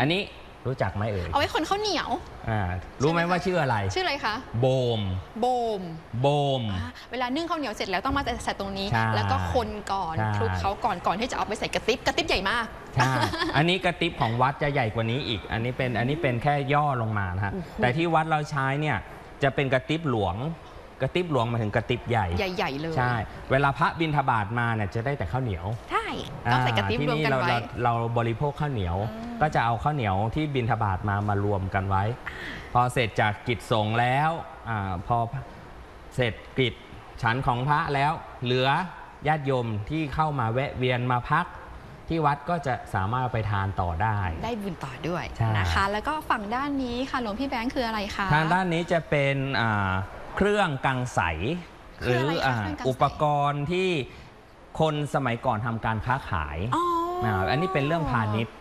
อันนี้รู้จักไหมเอ่ยเอาไว้คนข้าวเหนียวรู้ไหมว่าชื่ออะไรชื่ออะไรคะโบมโบมโบมเวลานึ่งข้าวเหนียวเสร็จแล้วต้องมาใส่ตรงนี้แล้วก็คนก่อนคลุกเขาก่อนที่จะเอาไปใส่กระติบใหญ่มากใช่อันนี้กระติบของวัดจะใหญ่กว่านี้อีกอันนี้เป็นแค่ย่อลงมานะฮะแต่ที่วัดเราใช้เนี่ยจะเป็นกระติบหลวงมาถึงกระติบใหญ่เลยใช่เวลาพระบิณฑบาตมาเนี่ยจะได้แต่ข้าวเหนียวใช่ต้องใส่กระติบรวมกันไว้เราบริโภคข้าวเหนียวก็จะเอาข้าวเหนียวที่บิณฑบาตมารวมกันไว้พอเสร็จจากกิจสงฆ์แล้วพอเสร็จกิจฉันของพระแล้วเหลือญาติโยมที่เข้ามาแวะเวียนมาพักที่วัดก็จะสามารถไปทานต่อได้บุญต่อด้วยนะคะแล้วก็ฝั่งด้านนี้ค่ะหลวงพี่แบงค์คืออะไรคะทางด้านนี้จะเป็นเครื่องกังใสหรืออุปกรณ์ที่คนสมัยก่อนทำการค้าขายอันนี้เป็นเรื่องพาณิชย์